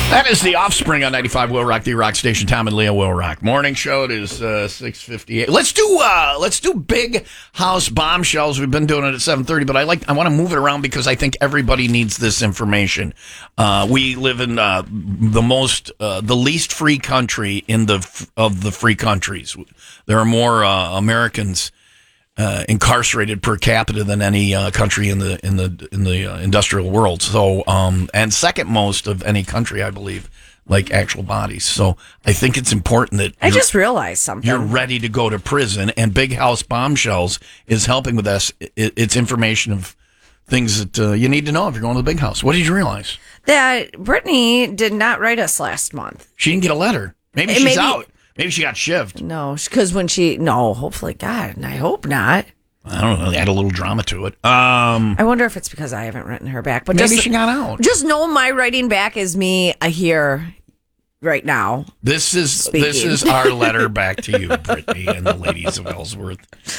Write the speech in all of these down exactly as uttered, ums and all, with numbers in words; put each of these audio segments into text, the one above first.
That is The Offspring on ninety-five Will Rock, the rock station. Tom and Leah Will Rock. Morning show. It is uh, six fifty-eight. Let's do uh, let's do big house bombshells. We've been doing it at seven thirty, but I like I want to move it around because I think everybody needs this information. Uh, we live in uh, the most uh, the least free country in the of the free countries. There are more uh, Americans Uh, incarcerated per capita than any uh, country in the in the in the uh, industrial world. So, um, and second most of any country, I believe, like actual bodies. So, I think it's important that I just realized something. You're ready to go to prison, and Big House Bombshells is helping with us. It, it's information of things that uh, you need to know if you're going to the big house. What did you realize? That Brittany did not write us last month. She didn't get a letter. Maybe she's Maybe, out. Maybe she got shivved. No, because when she, no, hopefully, God, and I hope not. I don't know. They add a little drama to it. Um, I wonder if it's because I haven't written her back. But maybe just, she got out. Just know my writing back is me a here right now. This is speaking. This is our letter back to you, Brittany, and the ladies of Ellsworth.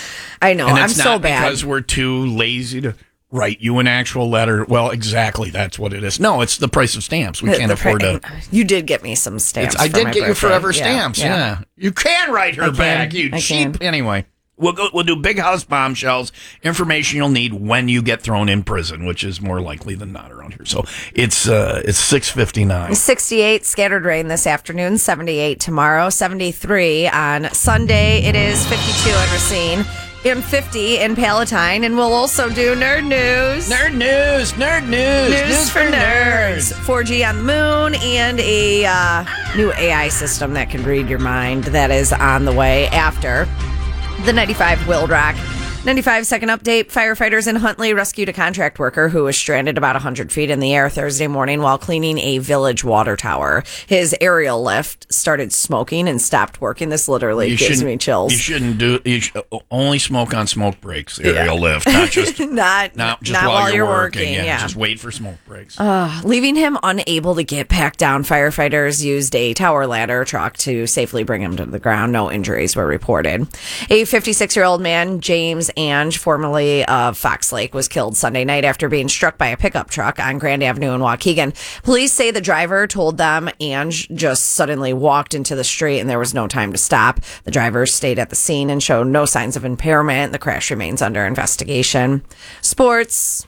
I know. And I'm it's so not bad because we're too lazy to write you an actual letter. Well, exactly. That's what it is. No, it's the price of stamps. We The- can't the afford pri- to. You did get me some stamps. I for did my get you birthday. forever Yeah, stamps. Yeah. You can write her I can. back. You I cheap. can. Anyway. We'll go. We'll do big house bombshells. Information you'll need when you get thrown in prison, which is more likely than not around here. So it's uh, it's six fifty nine. sixty-eight scattered rain this afternoon. seventy-eight tomorrow. seventy-three on Sunday. It is fifty-two in Racine. And fifty in Palatine. And we'll also do nerd news. Nerd news. Nerd news. News, news for nerds. four G on the moon and a uh, new A I system that can read your mind that is on the way after the ninety-five Will Rock. ninety-five second update. Firefighters in Huntley rescued a contract worker who was stranded about one hundred feet in the air Thursday morning while cleaning a village water tower. His aerial lift started smoking and stopped working. This literally You gives shouldn't- me chills. You shouldn't do. You should only smoke on smoke breaks. The aerial lift, not just not not just not while, while you're, you're working. working, yeah. Just wait for smoke breaks. Uh, leaving him unable to get back down, firefighters used a tower ladder truck to safely bring him to the ground. No injuries were reported. A fifty-six-year-old man, James Ange, formerly of Fox Lake, was killed Sunday night after being struck by a pickup truck on Grand Avenue in Waukegan. Police say the driver told them Ange just suddenly walked into the street and there was no time to stop. The driver stayed at the scene and showed no signs of impairment. The crash remains under investigation. Sports.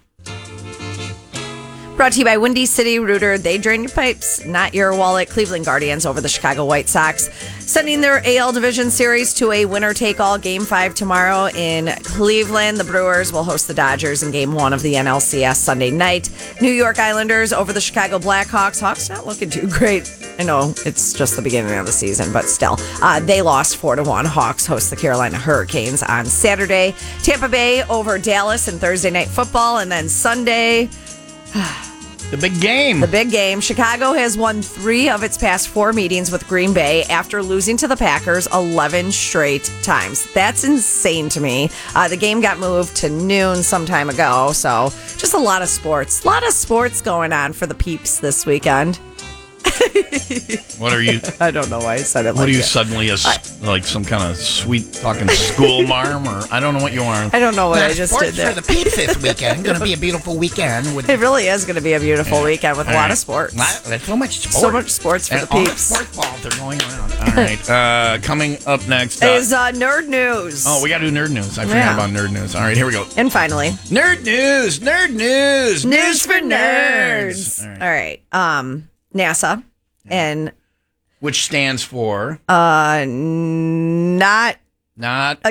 Brought to you by Windy City Rooter. They drain your pipes, not your wallet. Cleveland Guardians over the Chicago White Sox, sending their A L Division Series to a winner-take-all Game five tomorrow in Cleveland. The Brewers will host the Dodgers in Game one of the N L C S Sunday night. New York Islanders over the Chicago Blackhawks. Hawks not looking too great. I know it's just the beginning of the season, but still. Uh, they lost four to one. Hawks host the Carolina Hurricanes on Saturday. Tampa Bay over Dallas in Thursday Night Football. And then Sunday... The big game. The big game. Chicago has won three of its past four meetings with Green Bay after losing to the Packers eleven straight times. That's insane to me. Uh, the game got moved to noon some time ago, so just a lot of sports. A lot of sports going on for the peeps this weekend. What are you? I don't know why I said it What like are you that. suddenly a, like some kind of sweet talking school marm, or I don't know what you are. I don't know what Uh, I just sports did there. for the peeps this weekend. Going to be a beautiful weekend. With It really is going to be a beautiful weekend with a All lot right. of sports. Lot- there's so much sports. So much sports for And the all the peeps. sports balls are going around. All right. Uh, coming up next. Uh, Is uh, nerd news. oh, we got to do nerd news. I forgot Yeah. about nerd news. All right, here we go. And finally, Nerd news. Nerd news. news for nerds. All right. All right. Um, NASA and Which stands for uh, not not